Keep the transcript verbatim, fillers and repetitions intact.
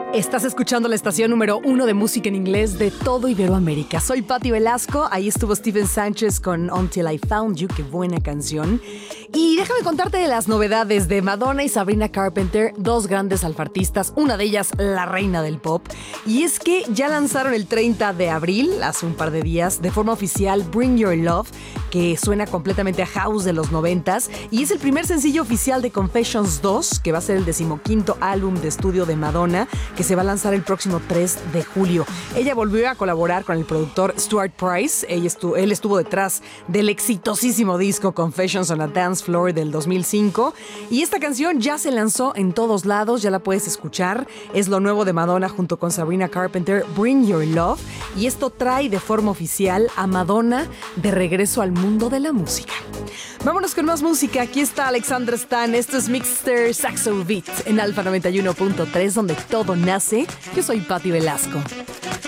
Estás escuchando la estación número uno de música en inglés de todo Iberoamérica. Soy Patti Velasco, ahí estuvo Steven Sánchez con Until I Found You, qué buena canción. Y déjame contarte de las novedades de Madonna y Sabrina Carpenter, dos grandes alfartistas, una de ellas la reina del pop. Y es que ya lanzaron el treinta de abril, hace un par de días, de forma oficial Bring Your Love, que suena completamente a house de los noventas, y es el primer sencillo oficial de Confessions dos, que va a ser el decimoquinto álbum de estudio de Madonna, que se va a lanzar el próximo tres de julio. Ella volvió a colaborar con el productor Stuart Price. Ella estuvo, él estuvo detrás del exitosísimo disco Confessions on a Dance Floor del dos mil cinco. Y esta canción ya se lanzó en todos lados, ya la puedes escuchar. Es lo nuevo de Madonna junto con Sabrina Carpenter, Bring Your Love. Y esto trae de forma oficial a Madonna de regreso al mundo de la música. Vámonos con más música. Aquí está Alexandra Stan. Esto es Mixter Saxo Beat en Alfa noventa y uno punto tres, donde todo nace. Yo soy Patti Velasco.